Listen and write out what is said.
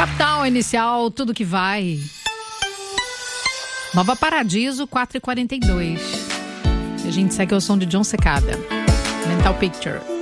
Capital Inicial, tudo que vai. Nova Paradiso, 4h42. E a gente segue ao som de John Secada. Mental Picture.